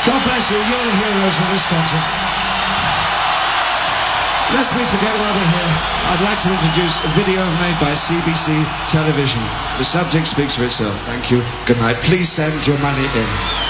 God bless you, you're the heroes of this concert. Lest we forget while we're here, I'd like to introduce a video made by CBC Television. The subject speaks for itself. Thank you. Good night. Please send your money in.